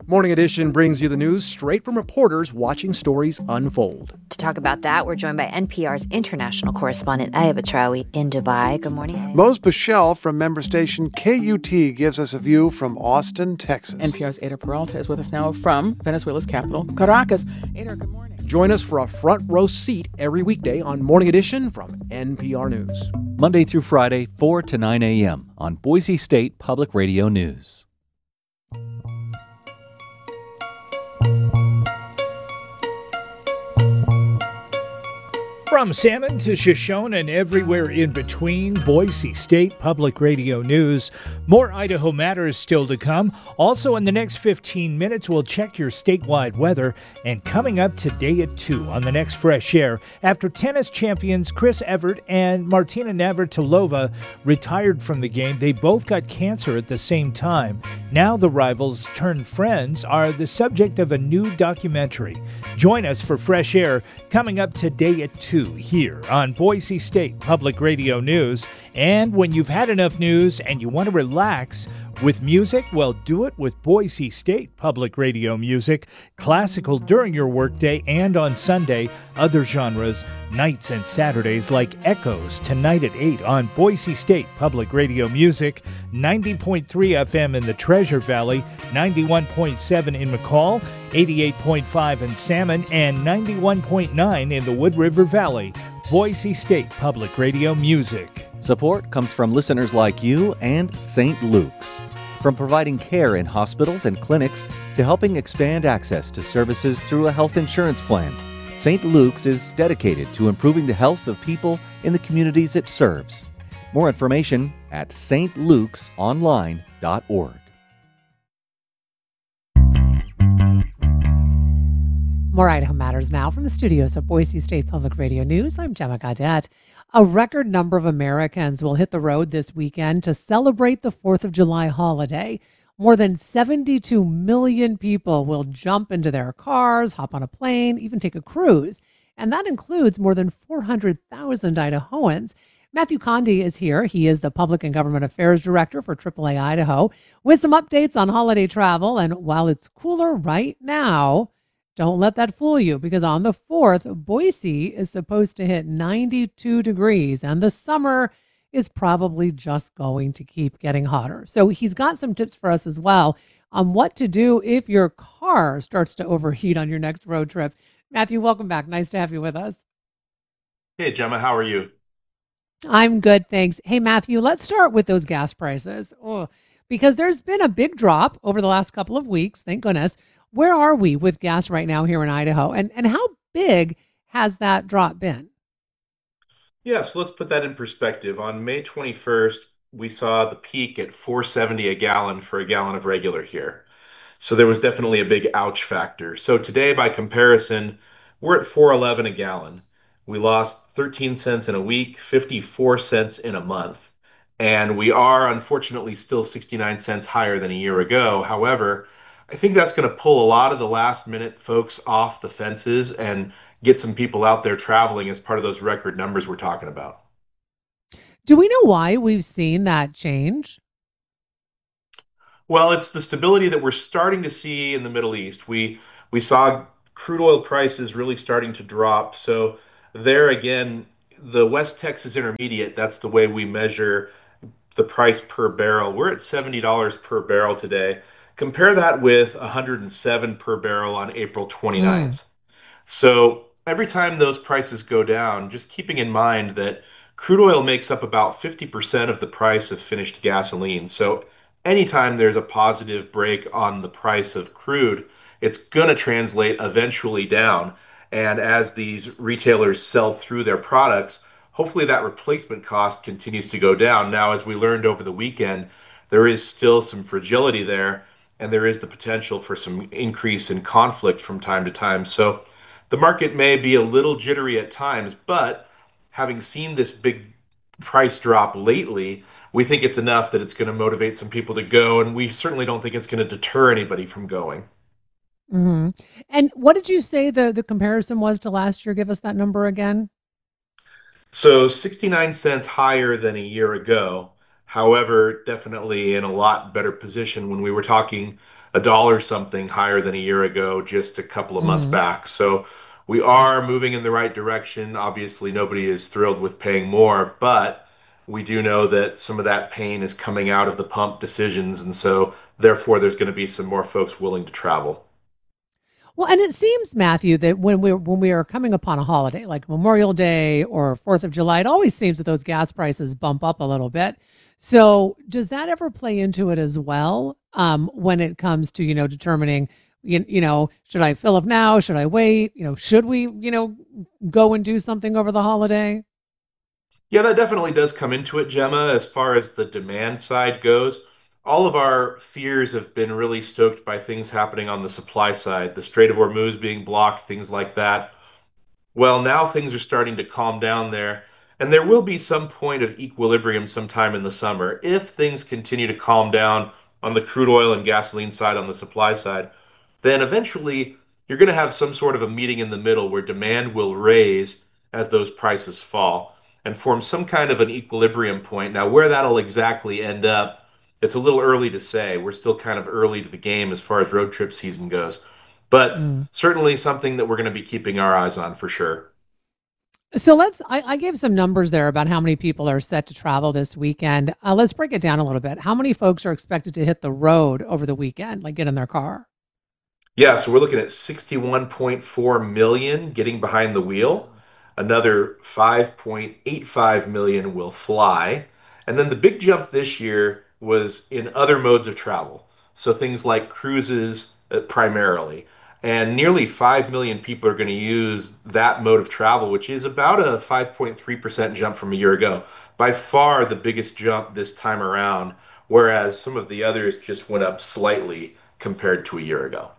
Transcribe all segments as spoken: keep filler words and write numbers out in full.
Morning Edition brings you the news straight from reporters watching stories unfold. To talk about that, we're joined by N P R's international correspondent, Ayaba Traoui, in Dubai. Good morning, Ayaba. Mose Bichelle from member station K U T gives us a view from Austin, Texas. N P R's Ada Peralta is with us now from Venezuela's capital, Caracas. Ada, good morning. Join us for a front row seat every weekday on Morning Edition from N P R News. Monday through Friday, four to nine a.m. on Boise State Public Radio News. From Salmon to Shoshone and everywhere in between, Boise State Public Radio News. More Idaho Matters still to come. Also in the next fifteen minutes, we'll check your statewide weather. And coming up today at two on the next Fresh Air, after tennis champions Chris Evert and Martina Navratilova retired from the game, they both got cancer at the same time. Now the rivals turned friends are the subject of a new documentary. Join us for Fresh Air coming up today at two. Here on Boise State Public Radio News. And when you've had enough news and you want to relax with music, well, do it with Boise State Public Radio music. Classical during your workday and on Sunday. Other genres, nights and Saturdays like Echoes tonight at eight on Boise State Public Radio Music. ninety point three F M in the Treasure Valley, ninety-one point seven in McCall, eighty-eight point five in Salmon, and ninety-one point nine in the Wood River Valley. Boise State Public Radio Music. Support comes from listeners like you and Saint Luke's. From providing care in hospitals and clinics to helping expand access to services through a health insurance plan, Saint Luke's is dedicated to improving the health of people in the communities it serves. More information at s t lukes online dot org. More Idaho Matters now from the studios of Boise State Public Radio News. I'm Gemma Gaudette. A record number of Americans will hit the road this weekend to celebrate the fourth of July holiday. More than seventy-two million people will jump into their cars, hop on a plane, even take a cruise. And that includes more than four hundred thousand Idahoans. Matthew Condi is here. He is the Public and Government Affairs Director for triple A Idaho with some updates on holiday travel. And while it's cooler right now, don't let that fool you, because on the fourth, Boise is supposed to hit ninety-two degrees, and the summer is probably just going to keep getting hotter. So he's got some tips for us as well on what to do if your car starts to overheat on your next road trip. Matthew, welcome back. Nice to have you with us. Hey, Gemma, how are you? I'm good, thanks. Hey, Matthew, let's start with those gas prices. Oh, because there's been a big drop over the last couple of weeks, thank goodness. Where are we with gas right now here in Idaho? And and how big has that drop been? Yeah, so let's put that in perspective. On May twenty-first, we saw the peak at four dollars and seventy cents a gallon for a gallon of regular here. So there was definitely a big ouch factor. So today, by comparison, we're at four dollars and eleven cents a gallon. We lost thirteen cents in a week, fifty-four cents in a month. And we are unfortunately still sixty-nine cents higher than a year ago. However, I think that's going to pull a lot of the last minute folks off the fences and get some people out there traveling as part of those record numbers we're talking about. Do we know why we've seen that change? Well, it's the stability that we're starting to see in the Middle East. We we saw crude oil prices really starting to drop. So there again, the West Texas Intermediate, that's the way we measure the price per barrel. We're at seventy dollars per barrel today. Compare that with one hundred seven per barrel on April twenty-ninth. Mm. So every time those prices go down, just keeping in mind that crude oil makes up about fifty percent of the price of finished gasoline. So anytime there's a positive break on the price of crude, it's going to translate eventually down. And as these retailers sell through their products, hopefully that replacement cost continues to go down. Now, as we learned over the weekend, there is still some fragility there, and there is the potential for some increase in conflict from time to time. So the market may be a little jittery at times, but having seen this big price drop lately, we think it's enough that it's going to motivate some people to go, and we certainly don't think it's going to deter anybody from going. Mm-hmm. And what did you say the, the comparison was to last year? Give us that number again. So sixty-nine cents higher than a year ago. However, definitely in a lot better position when we were talking a dollar something higher than a year ago, just a couple of months Mhm. back. So we are moving in the right direction. Obviously, nobody is thrilled with paying more, but we do know that some of that pain is coming out of the pump decisions. And so, therefore, there's going to be some more folks willing to travel. Well, and it seems, Matthew, that when we're when we are coming upon a holiday like Memorial Day or Fourth of July, it always seems that those gas prices bump up a little bit. So, does that ever play into it as well um, when it comes to you know determining you, you know should I fill up now? Should I wait? You know, should we you know go and do something over the holiday? Yeah, that definitely does come into it, Gemma. As far as the demand side goes, all of our fears have been really stoked by things happening on the supply side, the Strait of Hormuz being blocked, things like that. Well, now things are starting to calm down there, and there will be some point of equilibrium sometime in the summer if things continue to calm down on the crude oil and gasoline side, on the supply side. Then eventually you're going to have some sort of a meeting in the middle where demand will raise as those prices fall and form some kind of an equilibrium point. Now, where that'll exactly end up, it's a little early to say. We're still kind of early to the game as far as road trip season goes, but Mm. certainly something that we're going to be keeping our eyes on for sure. So let's. I, I gave some numbers there about how many people are set to travel this weekend. Uh, let's break it down a little bit. How many folks are expected to hit the road over the weekend, like get in their car? Yeah, so we're looking at sixty-one point four million getting behind the wheel. Another five point eight five million will fly. And then the big jump this year was in other modes of travel. So things like cruises uh, primarily. And nearly five million people are going to use that mode of travel, which is about a five point three percent jump from a year ago. By far the biggest jump this time around, whereas some of the others just went up slightly compared to a year ago.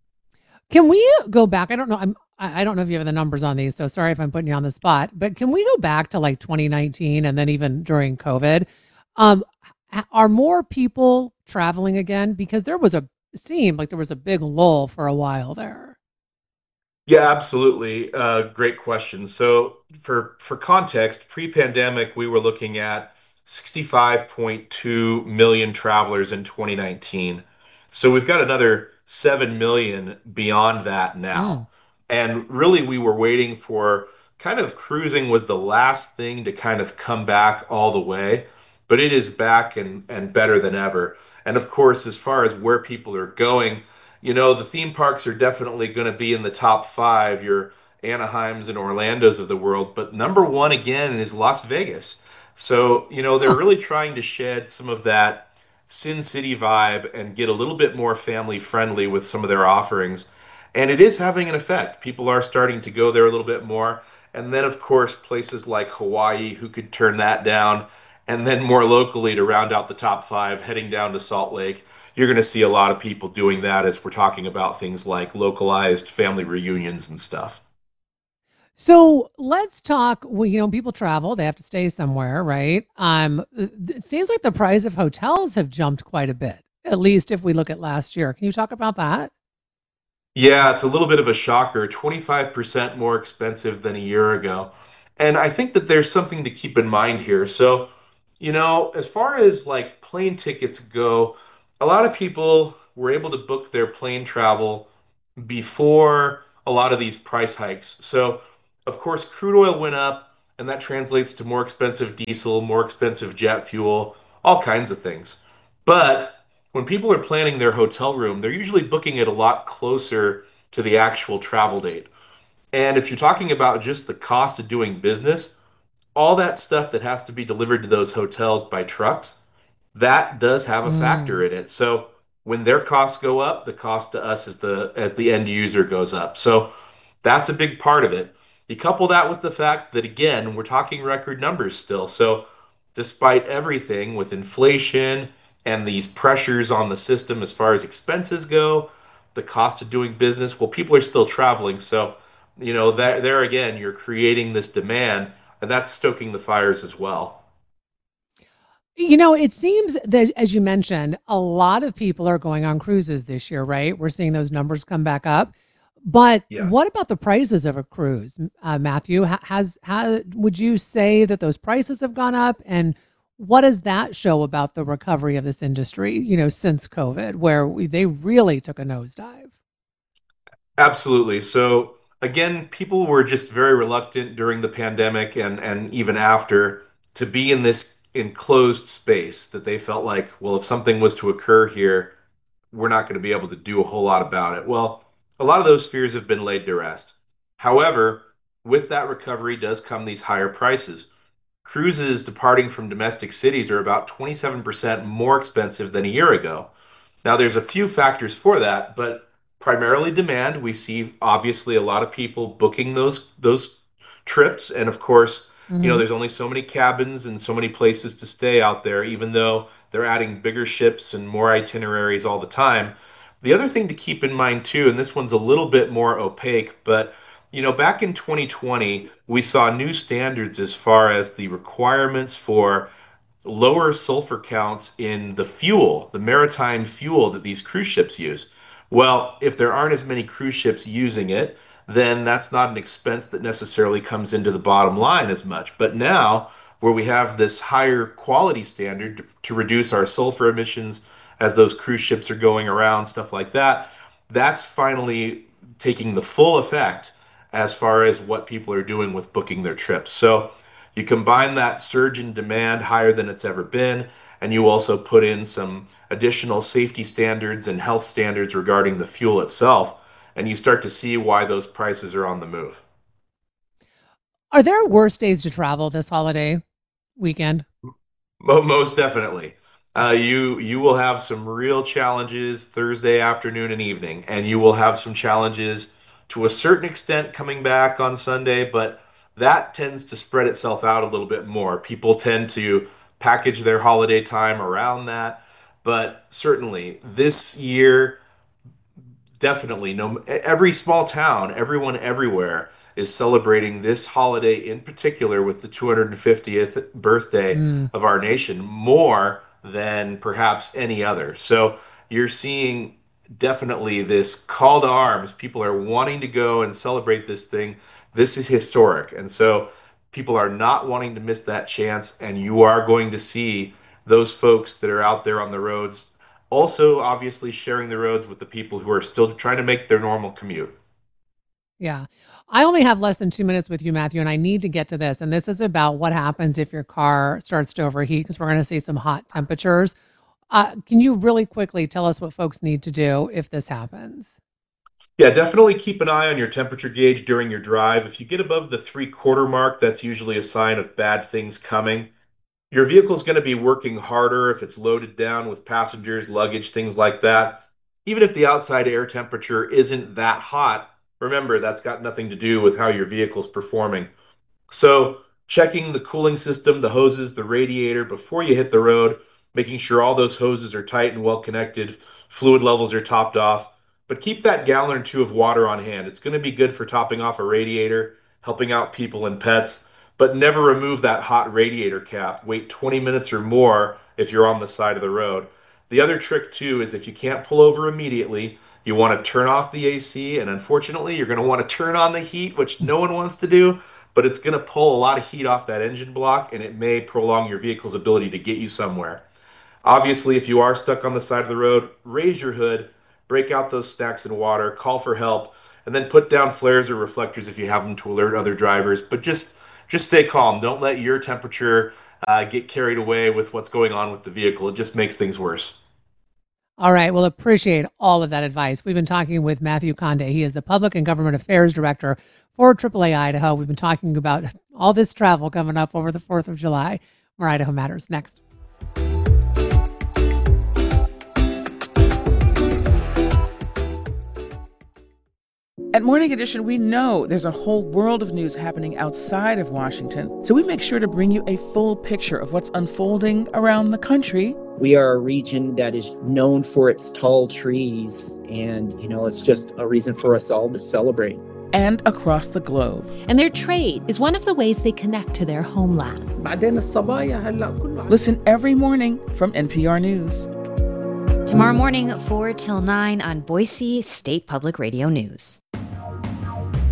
Can we go back? I don't know. I'm. I I don't know if you have the numbers on these, so sorry if I'm putting you on the spot. But can we go back to like twenty nineteen and then even during COVID? Um, h- are more people traveling again? Because there was a it seemed like there was a big lull for a while there. Yeah, absolutely. Uh, great question. So for for context, pre-pandemic, we were looking at sixty-five point two million travelers in twenty nineteen. So we've got another seven million beyond that now. Mm. And really, we were waiting for kind of cruising was the last thing to kind of come back all the way, but it is back and and better than ever. And of course, as far as where people are going, you know, the theme parks are definitely going to be in the top five, your Anaheims and Orlandos of the world. But number one again is Las Vegas. So, you know, they're Huh. really trying to shed some of that Sin City vibe and get a little bit more family friendly with some of their offerings. And it is having an effect. People are starting to go there a little bit more. And then, of course, places like Hawaii, who could turn that down. And then more locally, to round out the top five, heading down to Salt Lake, you're going to see a lot of people doing that as we're talking about things like localized family reunions and stuff. So let's talk. Well, you know, people travel; they have to stay somewhere, right? Um, it seems like the price of hotels have jumped quite a bit. At least if we look at last year. Can you talk about that? Yeah, it's a little bit of a shocker, twenty-five percent more expensive than a year ago. And I think that there's something to keep in mind here. So, you know, as far as like plane tickets go, a lot of people were able to book their plane travel before a lot of these price hikes. So, of course, crude oil went up, and that translates to more expensive diesel, more expensive jet fuel, all kinds of things. But when people are planning their hotel room, they're usually booking it a lot closer to the actual travel date. And if you're talking about just the cost of doing business, all that stuff that has to be delivered to those hotels by trucks, that does have a factor Mm. in it. So when their costs go up, the cost to us as the as the end user goes up. So that's a big part of it. You couple that with the fact that again, we're talking record numbers still. So despite everything with inflation and these pressures on the system as far as expenses go, the cost of doing business, well, people are still traveling. So, you know, there there again, you're creating this demand and that's stoking the fires as well. You know, it seems that, as you mentioned, a lot of people are going on cruises this year, right? We're seeing those numbers come back up. But Yes. what about the prices of a cruise, uh, Matthew? Ha- Has how would you say that those prices have gone up, and What does that show about the recovery of this industry, you know, since COVID, where we, they really took a nosedive? Absolutely. So again, people were just very reluctant during the pandemic and and even after to be in this enclosed space that they felt like, well, if something was to occur here, we're not going to be able to do a whole lot about it. Well, a lot of those fears have been laid to rest. However, with that recovery does come these higher prices. Cruises departing from domestic cities are about twenty-seven percent more expensive than a year ago. Now, there's a few factors for that, but primarily demand. We see obviously a lot of people booking those those trips, and of course, you know, hmm there's only so many cabins and so many places to stay out there, even though they're adding bigger ships and more itineraries all the time. The other thing to keep in mind too, and this one's a little bit more opaque, but you know, back in twenty twenty, we saw new standards as far as the requirements for lower sulfur counts in the fuel, the maritime fuel that these cruise ships use. Well, if there aren't as many cruise ships using it, then that's not an expense that necessarily comes into the bottom line as much. But now, where we have this higher quality standard to, to reduce our sulfur emissions as those cruise ships are going around, stuff like that, that's finally taking the full effect as far as what people are doing with booking their trips. So you combine that surge in demand higher than it's ever been, and you also put in some additional safety standards and health standards regarding the fuel itself, and you start to see why those prices are on the move. Are there worse days to travel this holiday weekend? Mo- Most definitely. Uh, you you will have some real challenges Thursday afternoon and evening, and you will have some challenges to a certain extent coming back on Sunday, but that tends to spread itself out a little bit more. People tend to package their holiday time around that, but certainly this year, definitely, no, every small town, everyone everywhere is celebrating this holiday in particular with the two hundred fiftieth birthday Mm, of our nation more than perhaps any other. So you're seeing definitely this call to arms. People are wanting to go and celebrate this thing. This is historic. And so people are not wanting to miss that chance. And you are going to see those folks that are out there on the roads also obviously sharing the roads with the people who are still trying to make their normal commute. yeah. I only have less than two minutes with you, Matthew, and I need to get to this. And this is about what happens if your car starts to overheat, because we're going to see some hot temperatures. Uh, can you really quickly tell us what folks need to do if this happens? Yeah, definitely keep an eye on your temperature gauge during your drive. If you get above the three quarter mark, that's usually a sign of bad things coming. Your vehicle's going to be working harder if it's loaded down with passengers, luggage, things like that. Even if the outside air temperature isn't that hot, remember that's got nothing to do with how your vehicle's performing. So, checking the cooling system, the hoses, the radiator before you hit the road, making sure all those hoses are tight and well connected, fluid levels are topped off. But keep that gallon or two of water on hand. It's going to be good for topping off a radiator, helping out people and pets, but never remove that hot radiator cap. Wait twenty minutes or more if you're on the side of the road. The other trick, too, is if you can't pull over immediately, you want to turn off the A C, and unfortunately, you're going to want to turn on the heat, which no one wants to do, but it's going to pull a lot of heat off that engine block, and it may prolong your vehicle's ability to get you somewhere. Obviously, if you are stuck on the side of the road, raise your hood, break out those stacks in water, call for help, and then put down flares or reflectors if you have them to alert other drivers. But just just stay calm. Don't let your temperature uh, get carried away with what's going on with the vehicle. It just makes things worse. All right. Well, appreciate all of that advice. We've been talking with Matthew Conde. He is the Public and Government Affairs Director for triple A Idaho. We've been talking about all this travel coming up over the fourth of July. More Idaho Matters next. At Morning Edition, we know there's a whole world of news happening outside of Washington, so we make sure to bring you a full picture of what's unfolding around the country. We are a region that is known for its tall trees, and, you know, it's just a reason for us all to celebrate. And across the globe. And their trade is one of the ways they connect to their homeland. Listen every morning from N P R News. Tomorrow morning, four till nine on Boise State Public Radio News.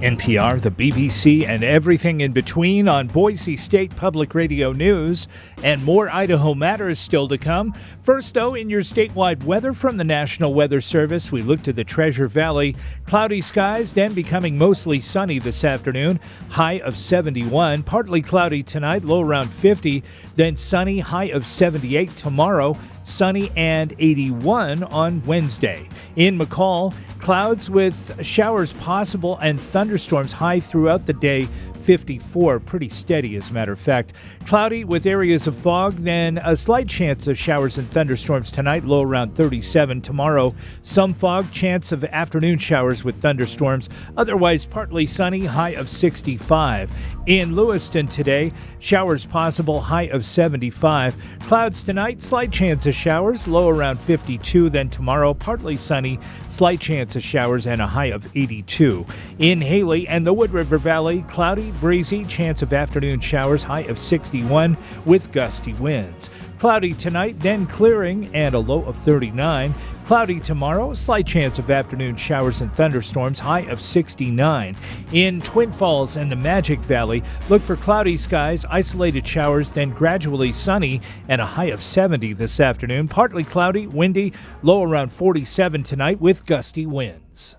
N P R, the B B C, and everything in between on Boise State Public Radio News. And more Idaho Matters still to come. First, though, in your statewide weather from the National Weather Service, we look to the Treasure Valley. Cloudy skies, then becoming mostly sunny this afternoon. High of seventy-one. Partly cloudy tonight, low around fifty. Then sunny, high of seventy-eight tomorrow. Sunny and eighty-one on Wednesday. In McCall, clouds with showers possible and thunderstorms high throughout the day. fifty-four, pretty steady as a matter of fact. Cloudy with areas of fog, then a slight chance of showers and thunderstorms tonight, low around thirty-seven. Tomorrow, some fog, chance of afternoon showers with thunderstorms, otherwise partly sunny, high of sixty-five. In Lewiston today, showers possible, high of seventy-five. Clouds tonight, slight chance of showers, low around fifty-two. Then tomorrow, partly sunny, slight chance of showers and a high of eighty-two. In Haley and the Wood River Valley, cloudy, breezy, chance of afternoon showers, high of sixty-one with gusty winds. Cloudy tonight, then clearing and a low of thirty-nine. Cloudy tomorrow, slight chance of afternoon showers and thunderstorms, high of sixty-nine. In Twin Falls and the Magic Valley, look for cloudy skies, isolated showers, then gradually sunny and a high of seventy this afternoon. Partly cloudy, windy, low around forty-seven tonight with gusty winds.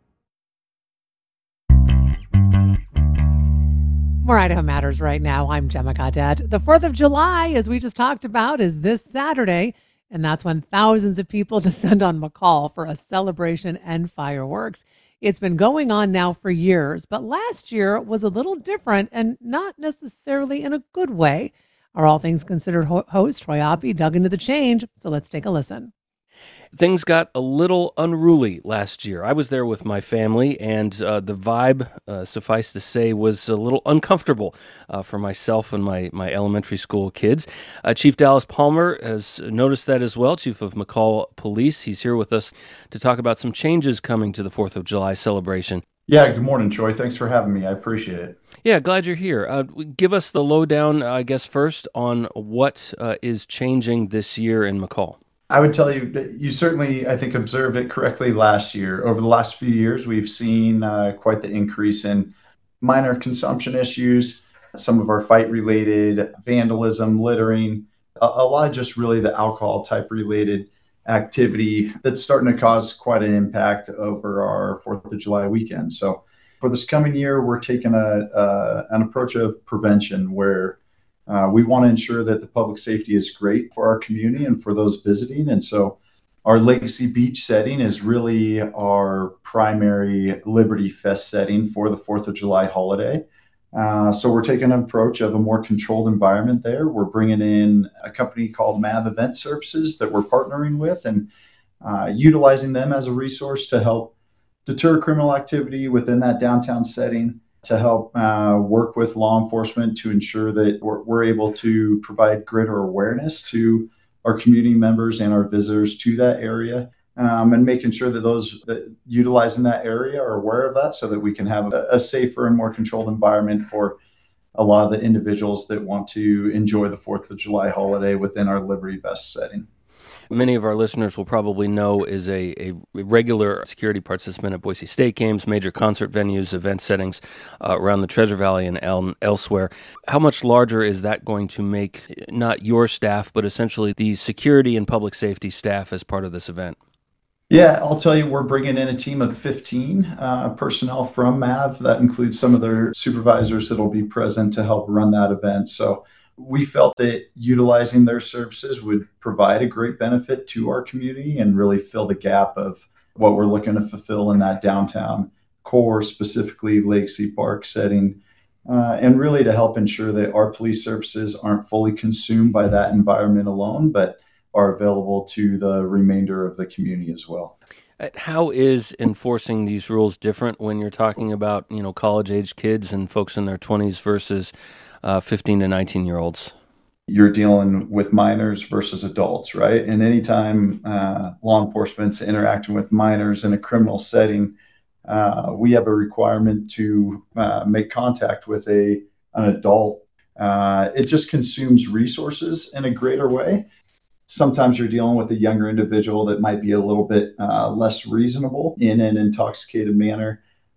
More Idaho Matters right now. I'm Gemma Gaudette. The fourth of July, as we just talked about, is this Saturday, and that's when thousands of people descend on McCall for a celebration and fireworks. It's been going on now for years, but last year was a little different and not necessarily in a good way. Our All Things Considered ho- host, Troy Oppie, dug into the change, so let's take a listen. Things got a little unruly last year. I was there with my family, and uh, the vibe, uh, suffice to say, was a little uncomfortable uh, for myself and my, my elementary school kids. Uh, Chief Dallas Palmer has noticed that as well, Chief of McCall Police. He's here with us to talk about some changes coming to the fourth of July celebration. Yeah, good morning, Troy. Thanks for having me. I appreciate it. Yeah, glad you're here. Uh, give us the lowdown, I guess, first on what uh, is changing this year in McCall. I would tell you that you certainly, I think, observed it correctly last year. Over the last few years, we've seen uh, quite the increase in minor consumption issues, some of our fight-related vandalism, littering, a, a lot of just really the alcohol-type related activity that's starting to cause quite an impact over our fourth of July weekend. So for this coming year, we're taking a, a an approach of prevention where Uh, we want to ensure that the public safety is great for our community and for those visiting. And so our Legacy Beach setting is really our primary Liberty Fest setting for the fourth of July holiday. Uh, so we're taking an approach of a more controlled environment there. We're bringing in a company called M A V Event Services that we're partnering with and uh, utilizing them as a resource to help deter criminal activity within that downtown setting, to help uh, work with law enforcement to ensure that we're, we're able to provide greater awareness to our community members and our visitors to that area, um, and making sure that those that utilizing that area are aware of that so that we can have a, a safer and more controlled environment for a lot of the individuals that want to enjoy the fourth of July holiday within our Liberty Fest setting. Many of our listeners will probably know is a, a regular security participant at Boise State games, major concert venues, event settings uh, around the Treasure Valley and el- elsewhere. How much larger is that going to make not your staff, but essentially the security and public safety staff as part of this event? Yeah, I'll tell you, we're bringing in a team of fifteen uh, personnel from M A V. That includes some of their supervisors that will be present to help run that event. So we felt that utilizing their services would provide a great benefit to our community and really fill the gap of what we're looking to fulfill in that downtown core, specifically Legacy Park setting, uh, and really to help ensure that our police services aren't fully consumed by that environment alone, but are available to the remainder of the community as well. How is enforcing these rules different when you're talking about, you know, college-age kids and folks in their twenties versus uh, fifteen to nineteen-year-olds? You're dealing with minors versus adults, right? And anytime uh, law enforcement's interacting with minors in a criminal setting, uh, we have a requirement to uh, make contact with a an adult. Uh, it just consumes resources in a greater way. Sometimes you're dealing with a younger individual that might be a little bit uh, less reasonable in an intoxicated manner.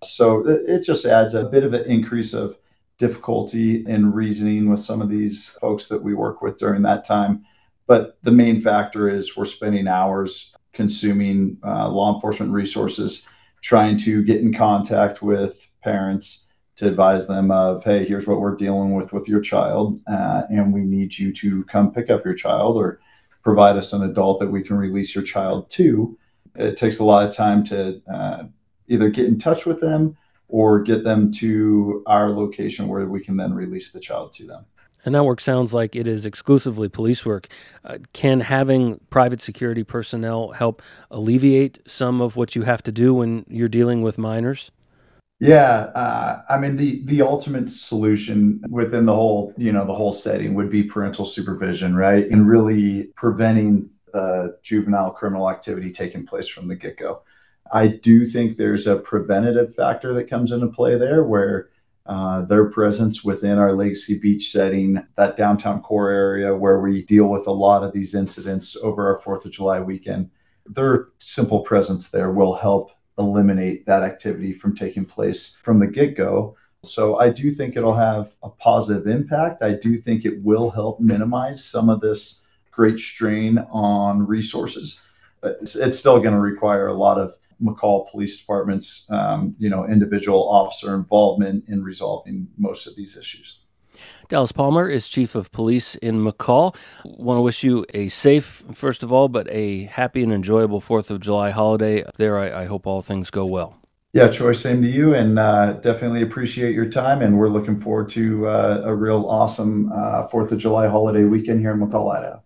So it, it just adds a bit of an increase of difficulty in reasoning with some of these folks that we work with during that time. But the main factor is we're spending hours consuming uh, law enforcement resources, trying to get in contact with parents to advise them of, hey, here's what we're dealing with with your child, uh, and we need you to come pick up your child or provide us an adult that we can release your child to. It takes a lot of time to uh, either get in touch with them or get them to our location where we can then release the child to them. And that work sounds like it is exclusively police work. Uh, can having private security personnel help alleviate some of what you have to do when you're dealing with minors? Yeah, uh, I mean the the ultimate solution within the whole you know the whole setting would be parental supervision, right, and really preventing the juvenile criminal activity taking place from the get-go. I do think there's a preventative factor that comes into play there, where uh, their presence within our Legacy Beach setting, that downtown core area where we deal with a lot of these incidents over our fourth of July weekend, their simple presence there will help eliminate that activity from taking place from the get-go. So I do think it'll have a positive impact. I do think it will help minimize some of this great strain on resources. But it's, it's still going to require a lot of McCall Police Department's, um, you know, individual officer involvement in resolving most of these issues. Dallas Palmer is Chief of Police in McCall. Want to wish you a safe, first of all, but a happy and enjoyable fourth of July holiday. There, I, I hope all things go well. Yeah, Troy, same to you, and uh, definitely appreciate your time. And we're looking forward to uh, a real awesome uh, fourth of July holiday weekend here in McCall, Idaho.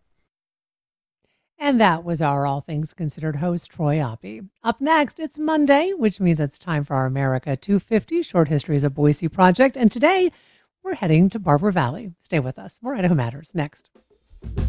And that was our All Things Considered host, Troy Oppie. Up next, it's Monday, which means it's time for our America two fifty Short Histories of Boise project. And today, we're heading to Barber Valley. Stay with us. More Idaho Matters next.